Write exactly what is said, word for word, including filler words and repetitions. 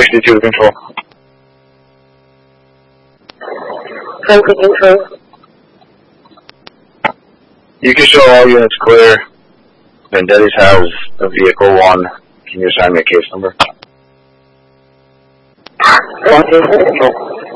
sixty-two control. twenty control. You can show all units clear. Vendetti's has a vehicle one. Can you assign me a case number? twenty control.